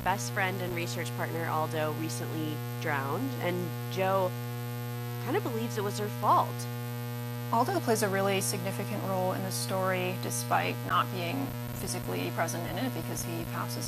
best friend and research partner, Aldo, recently drowned, and Jo kind of believes it was her fault. Aldo plays a really significant role in the story despite not being physically present in it because he passes